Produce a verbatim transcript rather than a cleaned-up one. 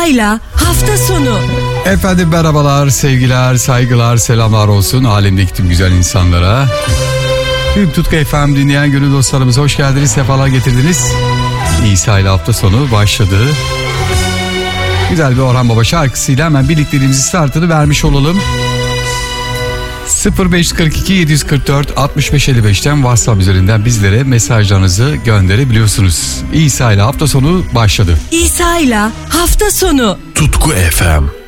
İsa'yla hafta sonu. Efendim merhabalar, sevgiler, saygılar, selamlar olsun alemdeki tüm güzel insanlara. Büyük Tutku F M dinleyen gönül dostlarımız hoş geldiniz, sefalar getirdiniz. İsa'yla hafta sonu başladı. Güzel bir Orhan Baba şarkısıyla hemen birlikteliğimizi startını vermiş olalım. sıfır beş kırk iki yedi kırk dört altmış beş elli beşten WhatsApp üzerinden bizlere mesajlarınızı gönderebiliyorsunuz. İsa'yla hafta sonu başladı. İsa'yla hafta sonu. Tutku F M.